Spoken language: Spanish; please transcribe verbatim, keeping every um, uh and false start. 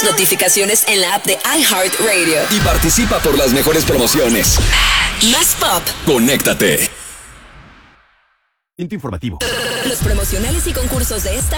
notificaciones en la app de iHeartRadio. Y participa por las mejores promociones. Más pop. Conéctate. Informativo. Los promocionales y concursos de esta